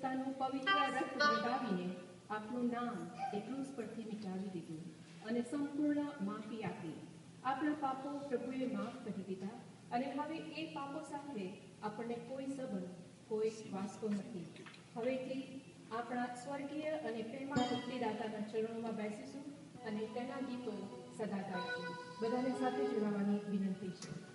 પોતાનું પવિત્ર રક્ત લગાવીને આપણું નામ એ ક્રૂસ પરથી મિટાવી દીધું અને સંપૂર્ણ માફી આપી. આપણા પાપો પ્રભુએ માફ કરી દીધા અને હવે એ પાપો સાથે આપણને કોઈ સંબંધ, કોઈ વાસ્તો નથી. હવેથી આપણા સ્વર્ગીય અને પ્રેમા મુક્તિદાતાના ચરણોમાં બેસીશું અને તેના ગીતો સદા ગાઈશું. બધાને સાથે જોડાવાની વિનંતી છે.